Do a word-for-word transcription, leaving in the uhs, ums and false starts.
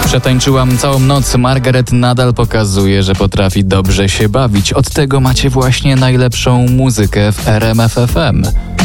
Przetańczyłam całą noc. Margaret nadal pokazuje, że potrafi dobrze się bawić. Od tego macie właśnie najlepszą muzykę w R M F F M.